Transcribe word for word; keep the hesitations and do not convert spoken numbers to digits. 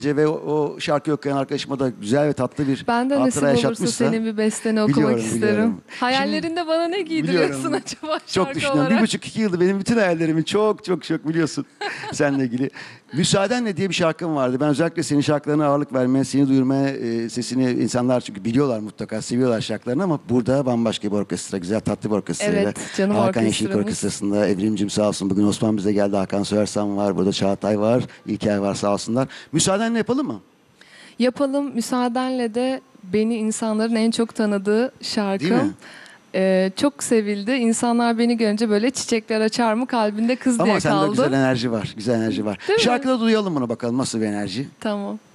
Ve o, o şarkı okuyan arkadaşıma da güzel ve tatlı bir Ben de nasip hatıra olursa yaşatmışsa. senin bir besteni okumak Biliyorum, isterim. biliyorum. Hayallerinde bana ne giydiriyorsun biliyorum. acaba şarkı Çok düşünüyorum. olarak? Bir buçuk iki yıldır benim bütün hayallerimin çok çok çok biliyorsun seninle ilgili. Müsaadenle diye bir şarkım vardı. Ben özellikle senin şarkılarına ağırlık vermeye, seni duyurmaya, e, sesini insanlar çünkü biliyorlar mutlaka, seviyorlar şarkılarını ama burada bambaşka bir orkestra, güzel tatlı bir orkestrayla. Evet, canım Hakan Yeşillik orkestramız. Orkestrası'nda Evrimcim sağ olsun. Bugün Osman bize geldi. Hakan Söğersan var. Burada Çağatay var. İlker var sağ olsunlar. Müsaadenle yapalım mı? Yapalım. Müsaadenle de beni insanların en çok tanıdığı Değil şarkım. mi? Ee, çok sevildi. İnsanlar beni görünce böyle çiçekler açar mı kalbinde kız diye Ama sende kaldı. güzel enerji var. Güzel enerji var. Değil mi? Şarkıda duyalım bunu bakalım nasıl bir enerji. Tamam.